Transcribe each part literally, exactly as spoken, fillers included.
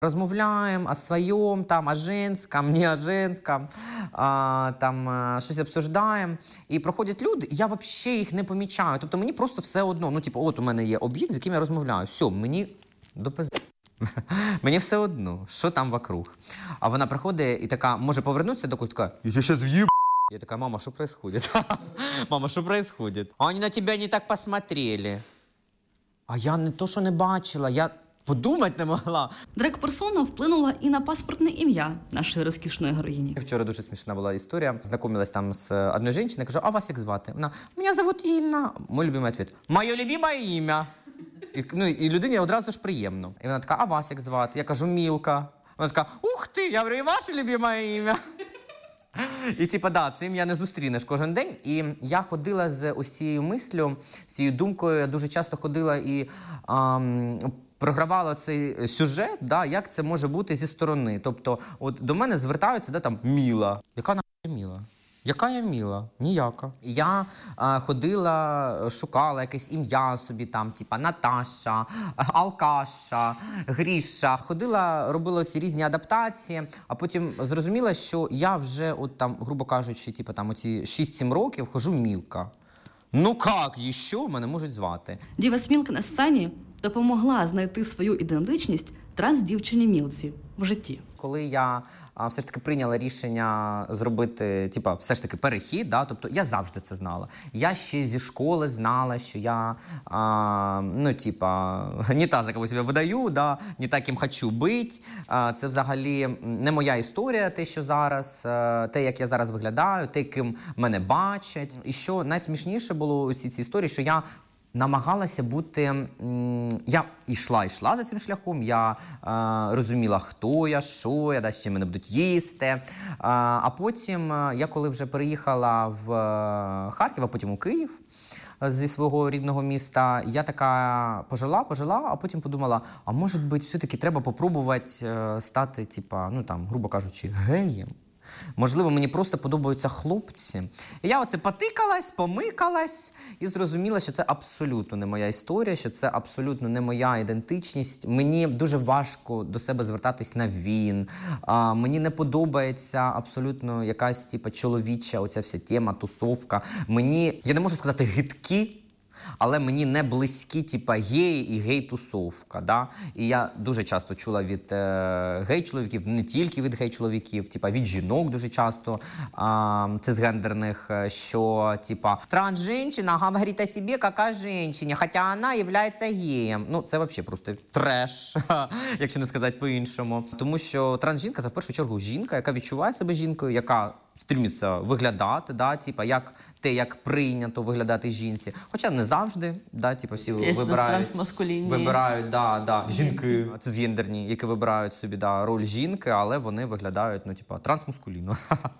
Розмовляємо о своєму, там, о женському, не о женському, а, там, а, щось обсуждаємо. І проходять люди, і я взагалі їх не помічаю. Тобто мені просто все одно, ну, типу, от у мене є об'єкт, з яким я розмовляю. Все, мені до пизди. Мені все одно, що там вокруг. А вона приходить і така, може повернутися до когось, така, я зараз в'їб. Я така, мама, що происходит? Мама, що происходит? Вони на тебе не так посмотрели. А я не то, що не бачила, я подумати не могла. Дрек-персона вплинула і на паспортне ім'я нашої розкішної героїні. Вчора дуже смішна була історія. Знайомилась там з одною жінкою, кажу, а вас як звати? Вона, мене зовут Інна. Мой любимий відповідь, моє любиме ім'я. І, ну, і людині одразу ж приємно. І вона така, а вас як звати? Я кажу, Мілка. Вона така, ух ти, я говорю, і ваше любиме ім'я. І типа, да, це ім'я не зустрінеш кожен день. І я ходила з ось цією мислю, з цією думкою, я дуже часто ходила і ам, програвала цей сюжет, да, як це може бути зі сторони. Тобто, от до мене звертаються, да, там, Міла. Яка нахуй Міла? Яка я Міла? Ніяка. Я а, ходила, шукала якесь ім'я собі там, типа Наташа, Алкаша, Гріша. Ходила, робила ці різні адаптації, а потім зрозуміла, що я вже, от там, грубо кажучи, типа там оці шість-сім років хожу Мілка. Ну як ще мене можуть звати? Діва Смілка на сцені допомогла знайти свою ідентичність транс-дівчині Мілці в житті. Коли я а, все ж таки прийняла рішення зробити, типа, все ж таки перехід, да, тобто я завжди це знала. Я ще зі школи знала, що я, а, ну, типа, не та, за кого себе видаю, да, не та, ким хочу бути. А, це взагалі не моя історія, те, що зараз, а, те, як я зараз виглядаю, те, ким мене бачать. І що найсмішніше було у цій цій історії, що я намагалася бути, м, я йшла, йшла за цим шляхом, я е, розуміла, хто я, що я, да, з чим мене будуть їсти. Е, а потім, е, я коли вже переїхала в е, Харків, а потім у Київ, е, зі свого рідного міста, я така пожила, пожила, а потім подумала, а може бути, все-таки треба попробувати е, стати, типа, ну там, грубо кажучи, геєм. Можливо, мені просто подобаються хлопці. І я оце потикалась, помикалась і зрозуміла, що це абсолютно не моя історія, що це абсолютно не моя ідентичність. Мені дуже важко до себе звертатись на він. А, мені не подобається абсолютно якась типу, чоловіча оця вся тема, тусовка. Мені, я не можу сказати гидкі, але мені не близькі, типа, геї і гей-тусовка, да? І я дуже часто чула від е, гей-чоловіків, не тільки від гей-чоловіків, типа, від жінок дуже часто, е, цисгендерних, що, типа, транс-женщина говорить о себе, як о женщині, хоча вона є геєм. Ну, це взагалі просто треш, якщо не сказати по-іншому. Тому що транс-жінка – це, в першу чергу, жінка, яка відчуває себе жінкою, яка стремиться виглядати, да, типа, як те, як прийнято виглядати жінці. Хоча не завжди, да, типа, всі вибирають, вибирають да, да, жінки цисгендерні, які вибирають собі да, роль жінки, але вони виглядають, ну, типа, трансмаскулінно.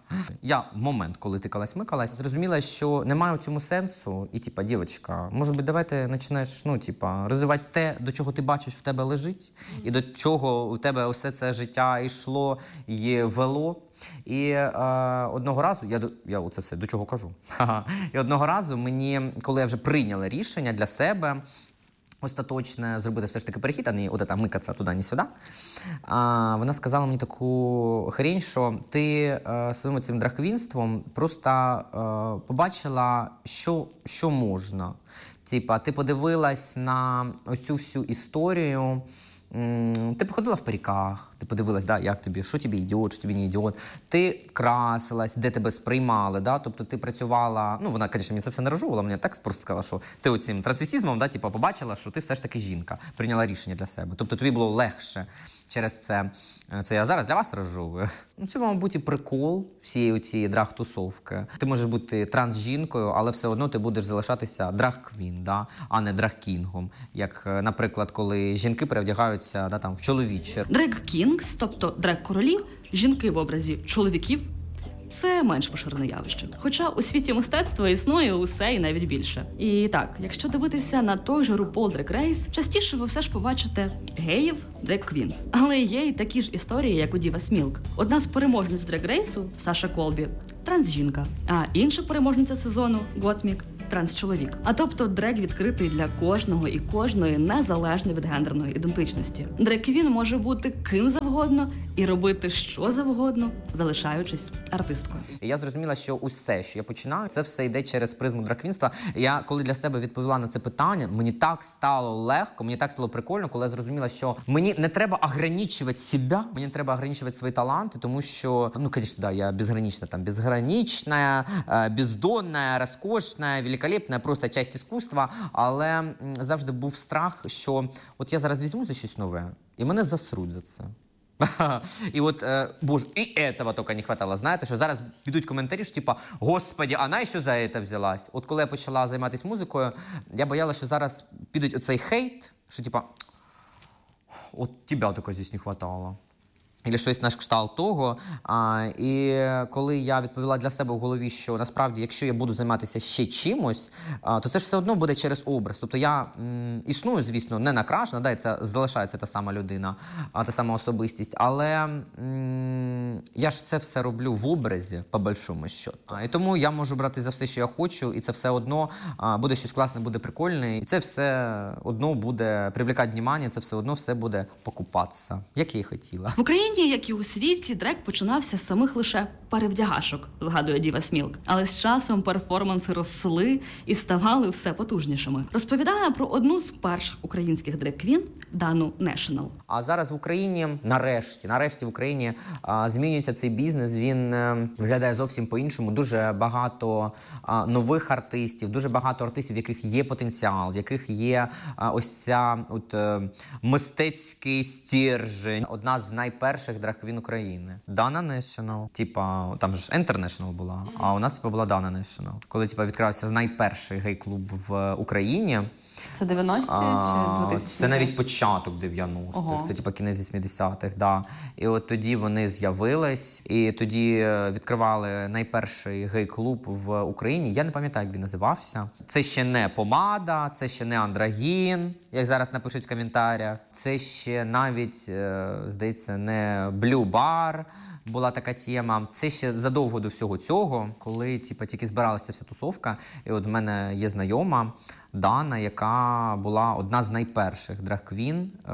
Я в момент, коли тикалась-микалась, зрозуміла, що немає у цьому сенсу. І, типа, дівчинка, може би, давай ти почнеш, ну, типа, розвивати те, до чого ти бачиш, в тебе лежить, і до чого у тебе усе це життя йшло і вело. І е, одного разу, я, я оце все до чого кажу, і одного разу мені, коли я вже прийняла рішення для себе, остаточне зробити все ж таки перехід, а не от це микатися туди, не сюди, а, вона сказала мені таку хрень, що ти е, своїм цим драквінством просто е, побачила, що, що можна. Типа, ти подивилась на ось цю всю історію, ти походила в париках, ти подивилась, да, як тобі, що тобі йде, що тобі не йде. Ти красилась, де тебе сприймали, да, тобто ти працювала, ну, вона, звісно, мені це все не розжовувала, мені так просто сказала, що ти оцим трансвестизмом, да, типу, побачила, що ти все ж таки жінка, прийняла рішення для себе. Тобто тобі було легше через це. Це я зараз для вас розжовую. Ну, це, мабуть, і прикол всієї цієї драг-тусовки. Ти можеш бути транс-жінкою, але все одно ти будеш залишатися драг-квін, да, а не драг-кінгом. Як, наприклад, коли жінки перевдягаються да, там, в чоловіче. Драг-кінгс, тобто драг-королі, жінки в образі чоловіків, це менш поширене явище. Хоча у світі мистецтва існує усе і навіть більше. І так, якщо дивитися на той же RuPaul Drag Race, частіше ви все ж побачите геїв, драг-квінс. Але є і такі ж історії, як у Діва Смілк. Одна з переможниць Drag Race, Саша Колбі, транс-жінка. А інша переможниця сезону, Готмік, транс-чоловік. А тобто дрек відкритий для кожного і кожної, незалежно від гендерної ідентичності. Дрек-квін може бути ким завгодно і робити що завгодно, залишаючись артисткою. Я зрозуміла, що усе, що я починаю, це все йде через призму драг-квінства. Я, коли для себе відповіла на це питання, мені так стало легко, мені так стало прикольно, коли я зрозуміла, що мені не треба ограничувати себе, мені не треба ограничувати свої таланти, тому що, ну, звісно, да, я безгранична, там, безгранична, бездонна, розкошна, великолепна, просто часть іскусства, але завжди був страх, що от я зараз візьму за щось нове, і мене засруть за це. І от, е, боже, і этого тільки не хватало. Знаєте, що зараз підуть коментарі, що типа, господи, а на що за це взялась? От коли я почала займатися музикою, я боялася, що зараз підуть оцей хейт, що типа, от тебе тільки здесь не хватало. Або щось на кшталт того. А, і коли я відповіла для себе в голові, що насправді, якщо я буду займатися ще чимось, а, то це ж все одно буде через образ. Тобто я м, існую, звісно, не накрашена, да, і це залишається та сама людина, а, та сама особистість, але м, я ж це все роблю в образі, по большому счету. А, і тому я можу брати за все, що я хочу, і це все одно а, буде щось класне, буде прикольне, і це все одно буде привлекати увагу, це все одно все буде покупатися, як я і хотіла. В Україні, як і у світі, дрек починався з самих лише перевдягашок, згадує Діва Смілк. Але з часом перформанси росли і ставали все потужнішими. Розповідає про одну з перших українських дрек-квін Дану Нешнл. А зараз в Україні, нарешті, нарешті в Україні а, змінюється цей бізнес, він а, виглядає зовсім по-іншому. Дуже багато а, нових артистів, дуже багато артистів, в яких є потенціал, в яких є а, ось ця от, а, мистецький стержень. Одна з найперших драг-квін України. Дана Нешнл. Типа, там ж International була, mm-hmm. а у нас типа була Дана Нешнл. Коли типа відкрився найперший гей-клуб в Україні. Це дев'яності чи двотисячні? Це навіть початок дев'яностих. Ого. Це типа кінець вісімдесятих, да. І от тоді вони з'явились, і тоді відкривали найперший гей-клуб в Україні. Я не пам'ятаю, як він називався. Це ще не помада, це ще не андрогін, як зараз напишуть в коментарях. Це ще навіть, здається, не Blue Bar, була така тема. Це ще задовго до всього цього, коли типу, тільки збиралася вся тусовка. І от в мене є знайома Дана, яка була одна з найперших драг-квін е,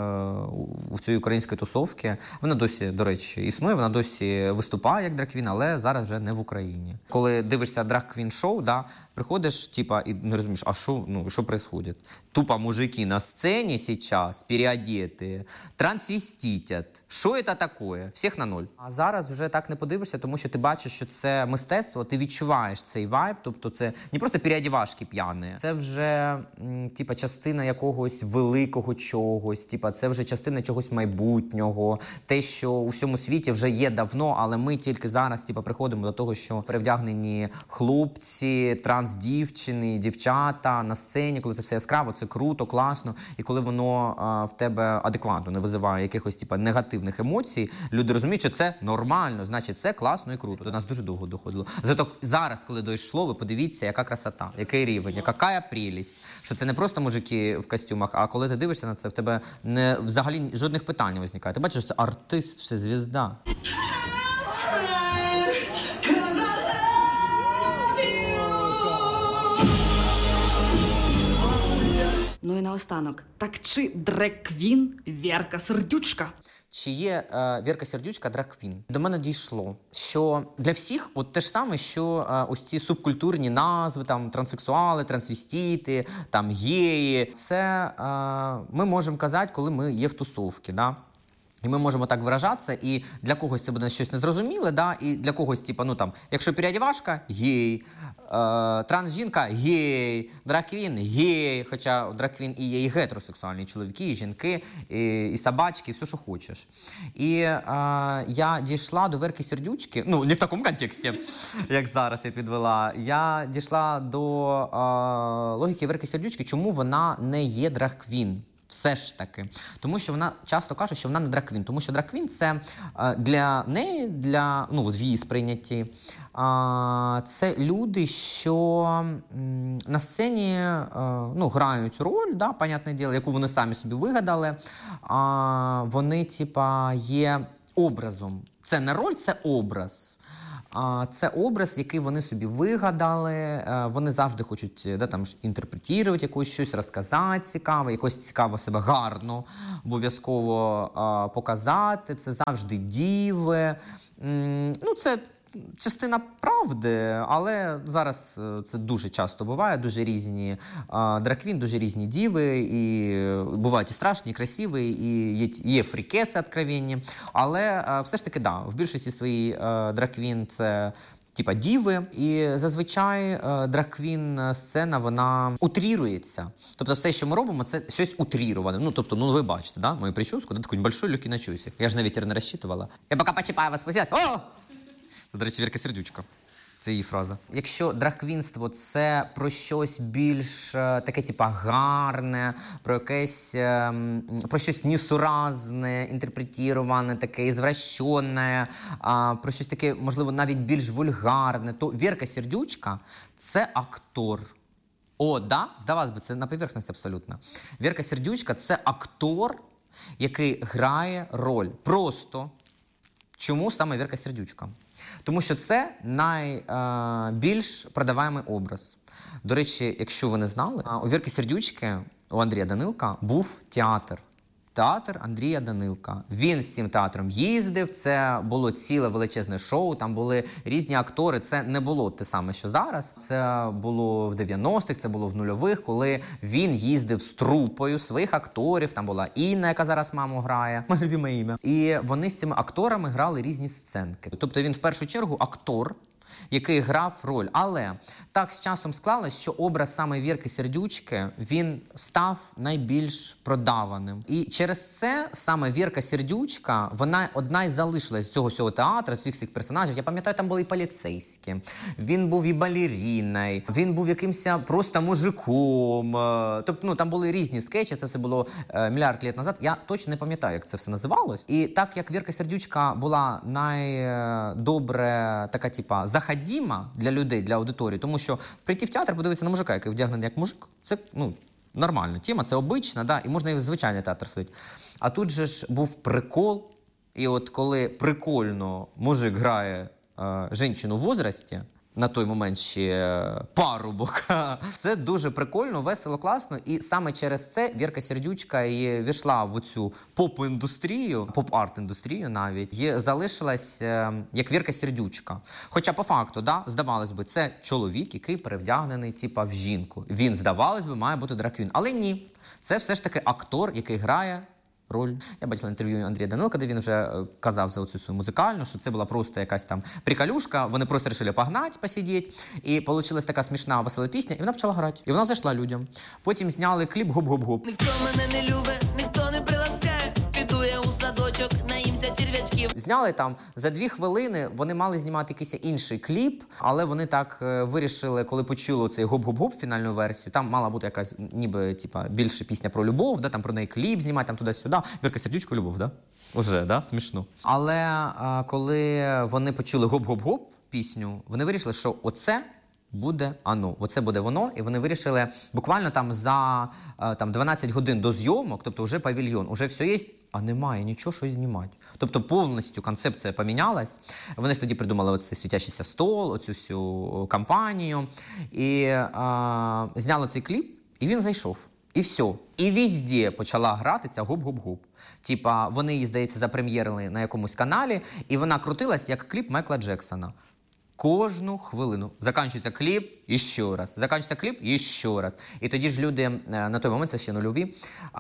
у цій українській тусовці. Вона досі, до речі, існує, вона досі виступає як драг-квін, але зараз вже не в Україні. Коли дивишся драг-квін шоу, да, приходиш типа, і не розумієш, а що, ну, що відбувається? Тупо мужики на сцені зараз, переодеті, трансвеститять. Що це таке? Всіх на ноль. А зараз вже так не подивишся, тому що ти бачиш, що це мистецтво, ти відчуваєш цей вайб, тобто це не просто переодівашки п'яні, це вже м, типа, частина якогось великого чогось, типа, це вже частина чогось майбутнього, те, що у всьому світі вже є давно, але ми тільки зараз типа, приходимо до того, що перевдягнені хлопці, транс-дівчини, дівчата на сцені, коли це все яскраво, це круто, класно, і коли воно а, в тебе адекватно не визиває якихось типа, негативних емоцій, люди розуміють, що це нормально, значить це класно і круто. До нас дуже довго доходило. Зато зараз, коли дійшло, ви подивіться, яка красота, який рівень, яка прелість. Що це не просто мужики в костюмах, а коли ти дивишся на це, в тебе не, взагалі жодних питань не виникає. Ти бачиш, що це артист, що це звізда. Ну і наостанок, так чи драг-квін Вєрка Сердючка? Чи є е, Вєрка Сердючка драг-квін? До мене дійшло, що для всіх от те ж саме, що е, ось ці субкультурні назви, там транссексуали, трансвестити, там геї, це е, ми можемо казати, коли ми є в тусовці, да? І ми можемо так виражатися, і для когось це буде щось незрозуміле, да? І для когось, типу, ну там, якщо переодівашка – гей, е, трансжінка – гей, драг-квін – гей, хоча драг-квін і є і гетеросексуальні чоловіки, і жінки, і, і собачки, і все, що хочеш. І е, я дійшла до Верки Сердючки, ну, не в такому контексті, як зараз я підвела, я дійшла до е, логіки Верки Сердючки, чому вона не є драг-квін. Все ж таки. Тому що вона часто каже, що вона не драг-квін. Тому що драг-квін – це для неї, для, ну, в її сприйнятті, це люди, що на сцені ну, грають роль, да, понятне діло, яку вони самі собі вигадали. Вони, типа, є образом. Це не роль, це образ. це образ, який вони собі вигадали. Вони завжди хочуть да, там, інтерпретувати якусь щось, розказати цікаве, якось цікаво себе гарно обов'язково а, показати. Це завжди діви. Ну, це частина правди, але зараз це дуже часто буває, дуже різні драквін, дуже різні діви, і бувають і страшні, і красиві, і є, є фрікеси откровенні, але все ж таки, да, в більшості своїй драквін це типа діви, і зазвичай драквін сцена, вона утрірується. Тобто все, що ми робимо, це щось утріроване. Ну, тобто, ну ви бачите, да, мою прическу, да, такий большой люки на чусі. Я ж на вітер не розчитувала. Я поки почіпаю вас посідати. О! Це, до речі, Вірка Сердючка. Це її фраза. Якщо драквінство – це про щось більш таке, типа, гарне, про якесь, про щось несуразне, інтерпретіроване, таке ізвращене, про щось таке, можливо, навіть більш вульгарне, то Вірка Сердючка – це актор. О, да? Здавалось би, це на поверхності абсолютно. Вірка Сердючка – це актор, який грає роль. Просто. Чому саме Вірка Сердючка? Тому що це найбільш е, продаваємий образ. До речі, якщо ви не знали, у Вірки Сердючки, у Андрія Данилка, був театр. Театр Андрія Данилка. Він з цим театром їздив, це було ціле величезне шоу, там були різні актори. Це не було те саме, що зараз. Це було в дев'яностих, це було в нульових, коли він їздив з трупою своїх акторів. Там була Інна, яка зараз маму грає, моє любиме ім'я. І вони з цими акторами грали різні сценки. Тобто він в першу чергу актор, який грав роль. Але так з часом склалось, що образ саме Вірки Сердючки, він став найбільш продаваним. І через це саме Вірка Сердючка, вона одна й залишилась з цього всього театру, з цих всіх персонажів. Я пам'ятаю, там були і поліцейські, він був і балеріною, він був якимось просто мужиком. Тобто, ну, там були різні скетчі, це все було е, мільярд літ назад. Я точно не пам'ятаю, як це все називалось. І так як Вірка Сердючка була найдобре така, типа, заходіма для людей, для аудиторії, тому що прийти в театр, подивитися на мужика, який вдягнений як мужик, це, ну, нормально. Тема, це обична, да, і можна і в звичайний театр сходити. А тут же ж був прикол, і от коли прикольно мужик грає е, жінку в возрасті, на той момент ще парубок. Це дуже прикольно, весело, класно. І саме через це Вірка Сердючка і війшла в цю поп-індустрію, поп-арт-індустрію навіть, і залишилась як Вірка Сердючка. Хоча по факту, да, здавалось би, це чоловік, який перевдягнений типа в жінку. Він, здавалось би, має бути драквін. Але ні, це все ж таки актор, який грає роль. Я бачила інтерв'ю Андрія Данилка, де він вже казав за оцю свою музикальну, що це була просто якась там приколюшка, вони просто вирішили погнати, посидіти, і вийшла така смішна, весела пісня, і вона почала грати. І вона зайшла людям. Потім зняли кліп «Гоп-гоп-гоп». Ніхто мене не любить, ніхто не приласкає, піду я у садочок, наїмся черв'ячків. Зняли там за дві хвилини, вони мали знімати якийсь інший кліп, але вони так е, вирішили, коли почули цей гоп-гоп-гоп фінальну версію, там мала бути якась ніби типа більше пісня про любов, да, там про неї кліп знімати, там туди-сюди. Вірка Сердючка, любов, да? Уже, да? Смішно. Але е, коли вони почули гоп-гоп-гоп пісню, вони вирішили, що оце буде оно. Оце буде воно, і вони вирішили буквально там за там, дванадцять годин до зйомок, тобто вже павільйон, вже все є, а немає нічого, що знімати. Тобто повністю концепція помінялась. Вони ж тоді придумали оцей світящийся стол, оцю всю кампанію, і а, зняли цей кліп, і він зайшов. І все. І везде почала грати ця гоп-гоп-гоп. Типа, вони її, здається, запрем'єрили на якомусь каналі, і вона крутилась як кліп Майкла Джексона. Кожну хвилину. Закінчується кліп, і ще раз. Закінчується кліп, і ще раз. І тоді ж люди, на той момент, це ще нульові,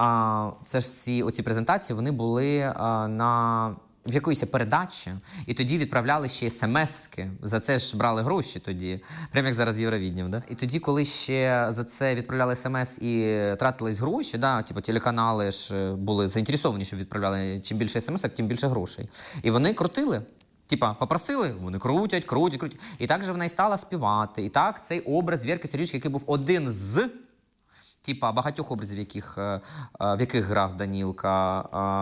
а, це ж всі оці презентації, вони були а, на... в якоїсь передачі, і тоді відправляли ще смс-ки. За це ж брали гроші тоді, прямо як зараз з Євровіднім, да? І тоді, коли ще за це відправляли смс і тратились гроші, да, типу телеканали ж були заінтересовані, щоб відправляли чим більше смс-ок, тим більше грошей. І вони крутили. Типа, попросили, вони крутять, крутять, крутять. І так же вона й стала співати. І так цей образ Вірки Сердючки, який був один з типа багатьох образів, яких, в яких грав Данілка,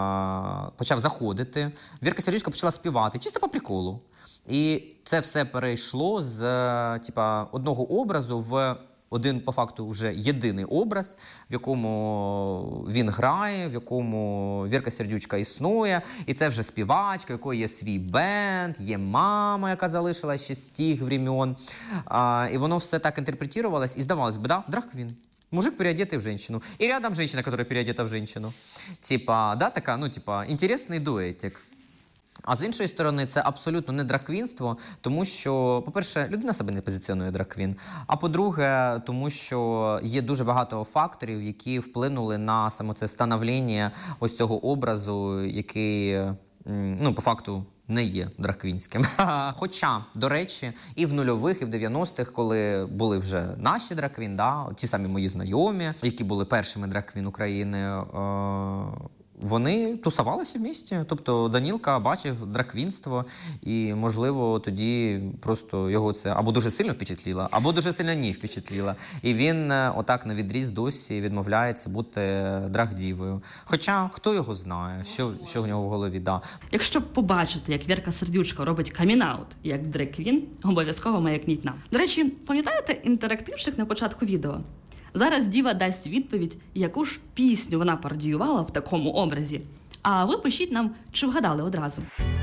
почав заходити. Вірка Сердючка почала співати, чисто по приколу. І це все перейшло з типа, одного образу в один, по факту, вже єдиний образ, в якому він грає, в якому Вірка Сердючка існує, і це вже співачка, в якої є свій бенд, є мама, яка залишилась ще з тих времен. А, і воно все так інтерпретувалось, і здавалось би, да, драг-квін. Мужик, переодетый в женщину. И рядом женщина, которая переодета в женщину. Типа, да, така, ну, типа, інтересний дуетик. А з іншої сторони, це абсолютно не драг-квінство, тому що, по-перше, людина себе не позиціонує драг-квін, а по-друге, тому що є дуже багато факторів, які вплинули на саме це становлення ось цього образу, який, ну, по факту, не є драг-квінським. Хоча, до речі, і в нульових, і в дев'яностих, коли були вже наші драг-квін, да, ті самі мої знайомі, які були першими драг-квін України, е- вони тусувалися в місті. Тобто Данілка бачив драг-квінство, і, можливо, тоді просто його це або дуже сильно впечатліло, або дуже сильно не впечатліло. І він отак на відріз досі відмовляється бути драг-дівою. Хоча, хто його знає, що, що в нього в голові, да. Якщо побачити, як Вірка Сердючка робить камін-аут як драг-квін, обов'язково маякніть нам. До речі, пам'ятаєте інтерактивчик на початку відео? Зараз діва дасть відповідь, яку ж пісню вона пародіювала в такому образі. А ви пишіть нам, чи вгадали одразу.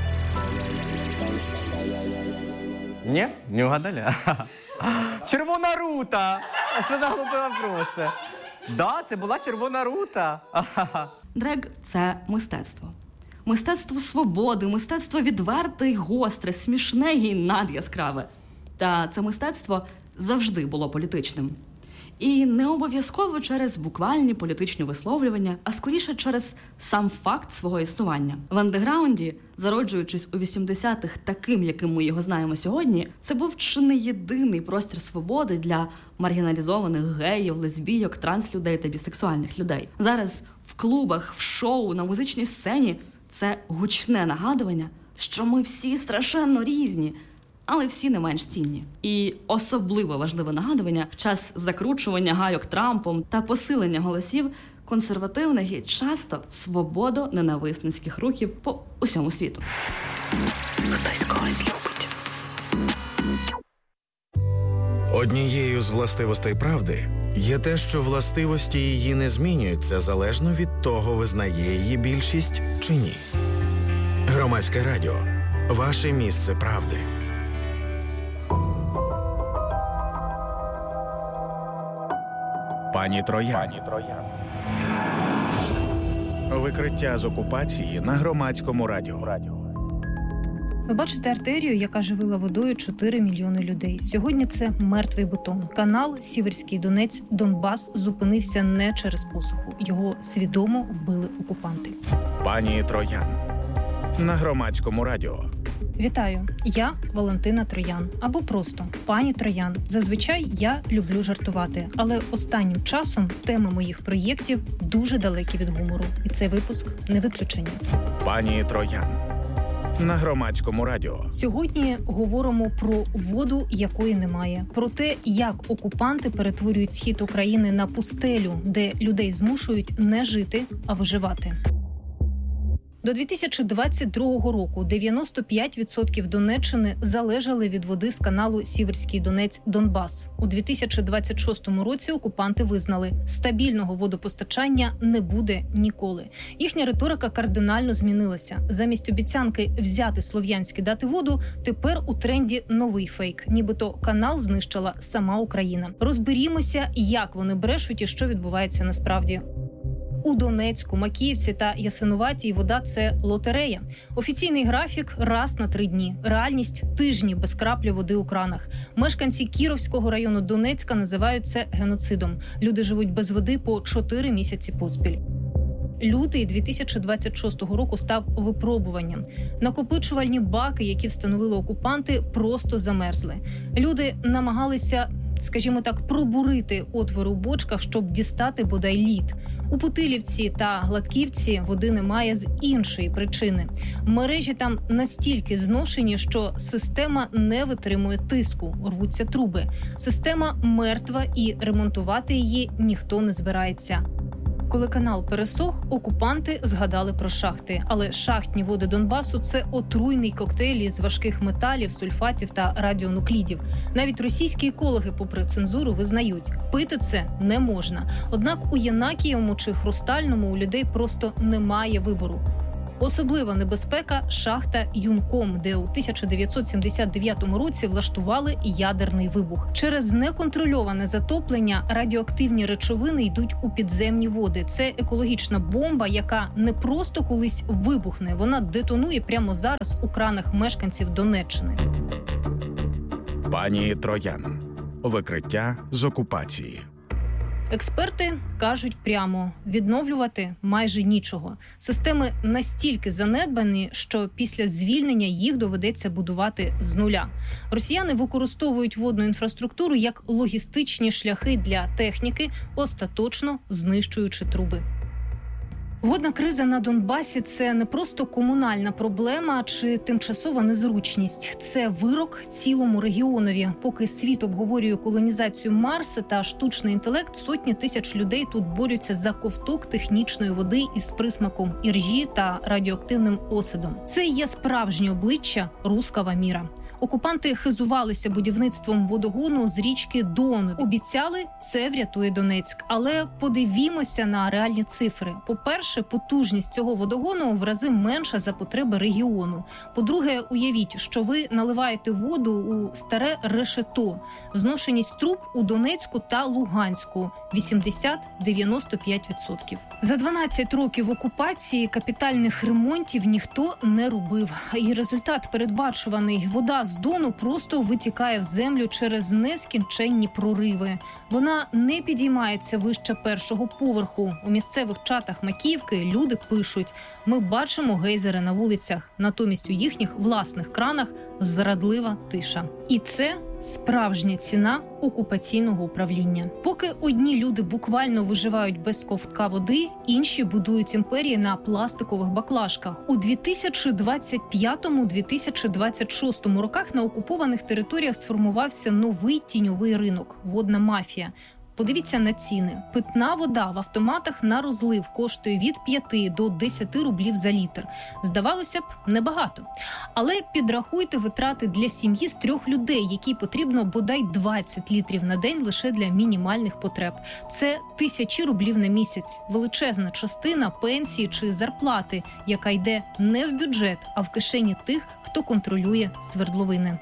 Ні? Не вгадали? Червона рута! Що за глупі вопроси? Да, це була червона рута. Дрег – це мистецтво. Мистецтво свободи, мистецтво відверте й гостре, смішне й надяскраве. Та це мистецтво завжди було політичним. І не обов'язково через буквальні політичні висловлювання, а скоріше через сам факт свого існування. В андеграунді, зароджуючись у вісімдесятих таким, яким ми його знаємо сьогодні, це був чи не єдиний простір свободи для маргіналізованих геїв, лесбійок, транслюдей та бісексуальних людей. Зараз в клубах, в шоу, на музичній сцені це гучне нагадування, що ми всі страшенно різні, але всі не менш цінні. І особливо важливе нагадування в час закручування гайок Трампом та посилення голосів консервативних і часто свободо-ненависницьких рухів по усьому світу. Хтось когось любить. Однією з властивостей правди є те, що властивості її не змінюються залежно від того, визнає її більшість чи ні. Громадське радіо. Ваше місце правди. Пані Троян. Пані Троян. Викриття з окупації на Громадському радіо. Ви бачите артерію, яка живила водою чотири мільйони людей. Сьогодні це мертвий бетон. Канал Сіверський Донець, Донбас зупинився не через посуху. Його свідомо вбили окупанти. Пані Троян. На Громадському радіо. Вітаю, я Валентина Троян, або просто пані Троян. Зазвичай я люблю жартувати, але останнім часом теми моїх проєктів дуже далекі від гумору. І цей випуск не виключення. Пані Троян. На Громадському радіо. Сьогодні говоримо про воду, якої немає. Про те, як окупанти перетворюють схід України на пустелю, де людей змушують не жити, а виживати. До дві тисячі двадцять другого року дев'яносто п'ять відсотків Донеччини залежали від води з каналу Сіверський Донець Донбас. У дві тисячі двадцять шостому році окупанти визнали, стабільного водопостачання не буде ніколи. Їхня риторика кардинально змінилася. Замість обіцянки взяти Слов'янськ і дати воду, тепер у тренді новий фейк. Нібито канал знищила сама Україна. Розберімося, як вони брешуть і що відбувається насправді. У Донецьку, Макіївці та Ясинуватій вода – це лотерея. Офіційний графік – раз на три дні. Реальність – тижні без краплі води у кранах. Мешканці Кіровського району Донецька називають це геноцидом. Люди живуть без води по чотири місяці поспіль. Лютий дві тисячі двадцять шостого року став випробуванням. Накопичувальні баки, які встановили окупанти, просто замерзли. Люди намагалися, скажімо так, пробурити отвори у бочках, щоб дістати бодай лід. У Путилівці та Гладківці води немає з іншої причини. Мережі там настільки зношені, що система не витримує тиску, рвуться труби. Система мертва і ремонтувати її ніхто не збирається. Коли канал пересох, окупанти згадали про шахти. Але шахтні води Донбасу – це отруйний коктейль із важких металів, сульфатів та радіонуклідів. Навіть російські екологи, попри цензуру, визнають – пити це не можна. Однак у Єнакієвому чи Хрустальному у людей просто немає вибору. Особлива небезпека – шахта Юнком, де у тисяча дев'ятсот сімдесят дев'ятому році влаштували ядерний вибух. Через неконтрольоване затоплення радіоактивні речовини йдуть у підземні води. Це екологічна бомба, яка не просто колись вибухне, вона детонує прямо зараз у кранах мешканців Донеччини. Пані Троян. Викриття з окупації. Експерти кажуть прямо – відновлювати майже нічого. Системи настільки занедбані, що після звільнення їх доведеться будувати з нуля. Росіяни використовують водну інфраструктуру як логістичні шляхи для техніки, остаточно знищуючи труби. Водна криза на Донбасі – це не просто комунальна проблема чи тимчасова незручність. Це вирок цілому регіонові. Поки світ обговорює колонізацію Марса та штучний інтелект, сотні тисяч людей тут борються за ковток технічної води із присмаком іржі та радіоактивним осадом. Це є справжнє обличчя руского міра. Окупанти хизувалися будівництвом водогону з річки Дон. Обіцяли, це врятує Донецьк. Але подивімося на реальні цифри. По-перше, потужність цього водогону в рази менша за потреби регіону. По-друге, уявіть, що ви наливаєте воду у старе решето. Зношеність труб у Донецьку та Луганську – вісімдесят-дев'яносто п'ять відсотків. За дванадцять років окупації капітальних ремонтів ніхто не робив. І результат передбачуваний. Вода з Дону просто витікає в землю через нескінченні прориви. Вона не підіймається вище першого поверху. У місцевих чатах Макіївки люди пишуть: «Ми бачимо гейзери на вулицях, натомість у їхніх власних кранах зрадлива тиша». І це справжня ціна окупаційного управління. Поки одні люди буквально виживають без ковтка води, інші будують імперії на пластикових баклажках. У дві тисячі двадцять п'ятому - дві тисячі двадцять шостому роках на окупованих територіях сформувався новий тіньовий ринок – водна мафія. Подивіться на ціни. Питна вода в автоматах на розлив коштує від п'яти до десяти рублів за літр. Здавалося б, небагато. Але підрахуйте витрати для сім'ї з трьох людей, якій потрібно бодай двадцять літрів на день лише для мінімальних потреб. Це тисячі рублів на місяць. Величезна частина пенсії чи зарплати, яка йде не в бюджет, а в кишені тих, хто контролює свердловини.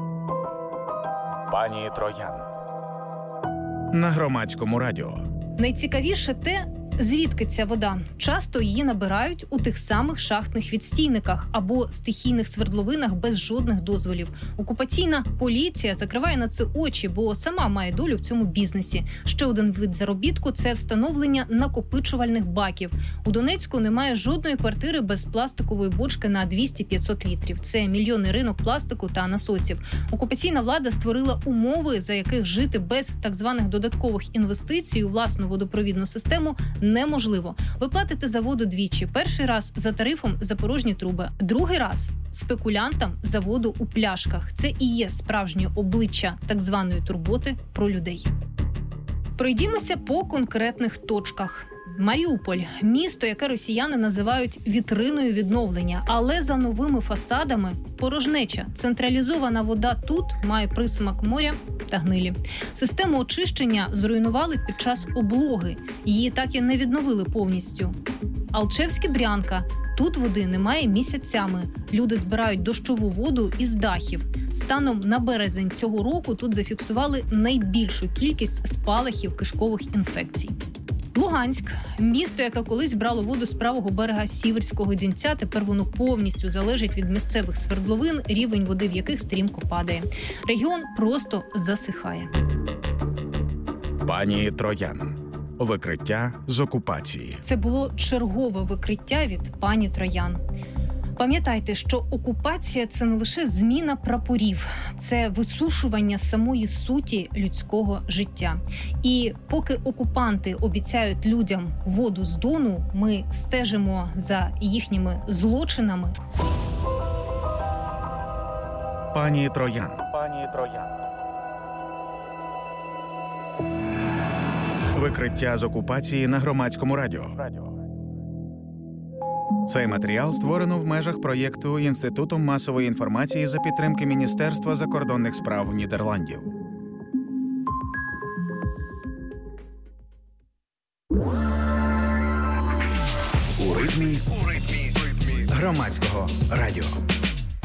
Пані Троян. На Громадському радіо. Найцікавіше те, звідки ця вода. Часто її набирають у тих самих шахтних відстійниках або стихійних свердловинах без жодних дозволів. Окупаційна поліція закриває на це очі, бо сама має долю в цьому бізнесі. Ще один вид заробітку – це встановлення накопичувальних баків. У Донецьку немає жодної квартири без пластикової бочки на двісті-п'ятсот літрів. Це мільйонний ринок пластику та насосів. Окупаційна влада створила умови, за яких жити без так званих додаткових інвестицій у власну водопровідну систему неможливо. Ви платите за воду двічі. Перший раз за тарифом за порожні труби, другий раз спекулянтам за воду у пляшках. Це і є справжнє обличчя так званої турботи про людей. Пройдімося по конкретних точках. Маріуполь – місто, яке росіяни називають вітриною відновлення, але за новими фасадами – порожнеча. Централізована вода тут має присмак моря та гнилі. Систему очищення зруйнували під час облоги. Її так і не відновили повністю. Алчевське-Брянка. Тут води немає місяцями. Люди збирають дощову воду із дахів. Станом на березень цього року тут зафіксували найбільшу кількість спалахів кишкових інфекцій. Луганськ – місто, яке колись брало воду з правого берега Сіверського Донця, тепер воно повністю залежить від місцевих свердловин, рівень води в яких стрімко падає. Регіон просто засихає. Пані Троян. Викриття з окупації. Це було чергове викриття від пані Троян. Пам'ятайте, що окупація – це не лише зміна прапорів, це висушування самої суті людського життя. І поки окупанти обіцяють людям воду з Дону, ми стежимо за їхніми злочинами. Пані Троян. Пані Троян. Викриття з окупації на Громадському радіо. Цей матеріал створено в межах проєкту Інститутом масової інформації за підтримки Міністерства закордонних справ Нідерландів. У ритмі, у ритмі Громадського радіо.